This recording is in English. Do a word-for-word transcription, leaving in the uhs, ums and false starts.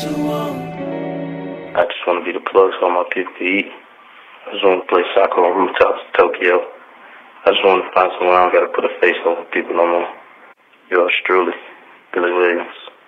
I just want to be the plug for all my people to eat. I just want to play soccer on rooftops in Tokyo. I just want to find somewhere I don't got to put a face over people no more. Yours truly, Billy Williams.